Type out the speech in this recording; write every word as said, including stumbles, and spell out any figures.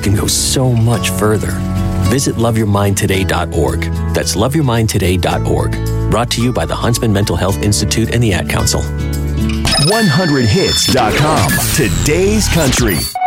can go so much further. Visit love your mind today dot org. That's love your mind today dot org. Brought to you by the Huntsman Mental Health Institute and the Ad Council. one hundred hits dot com. Today's country.